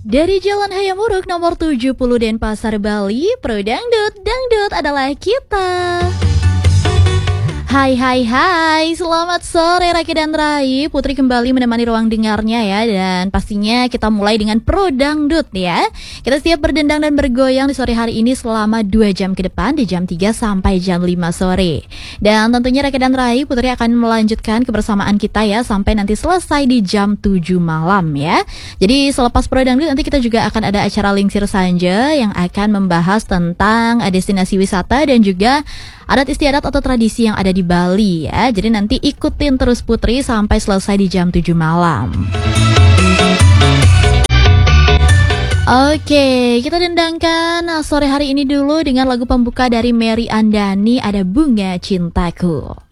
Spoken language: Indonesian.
Dari Jalan Hayamuruk nomor 70 Denpasar, Bali, Pro Dangdut, Dangdut adalah kita. Hai, selamat sore Raki dan Rai. Putri kembali menemani ruang dengarnya ya. Dan pastinya kita mulai dengan Pro Dangdut ya. Kita siap berdendang dan bergoyang di sore hari ini selama 2 jam ke depan, di jam 3 sampai jam 5 sore. Dan tentunya Raki dan Rai, Putri akan melanjutkan kebersamaan kita ya sampai nanti selesai di jam 7 malam ya. Jadi selepas Pro Dangdut nanti kita juga akan ada acara Lingsir Sanja yang akan membahas tentang destinasi wisata dan juga adat istiadat atau tradisi yang ada di Bali ya. Jadi nanti ikutin terus Putri sampai selesai di jam 7 malam. Oke, kita dendangkan sore hari ini dulu dengan lagu pembuka dari Mary Andani, ada Bunga Cintaku.